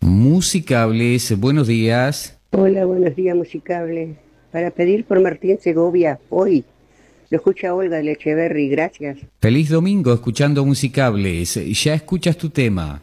Musicables, buenos días. Hola, buenos días, Musicable. Para pedir por Martín Segovia, hoy. Lo escucha Olga de Echeverry, gracias. Feliz domingo escuchando Musicables. Ya escuchas tu tema.